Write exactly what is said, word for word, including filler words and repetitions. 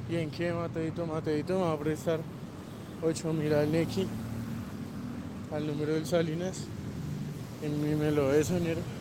¿Y en qué, Mateito? Mateito me va a prestar ocho mil al Nequi, al número del Salinas. En mí me lo es, soñero.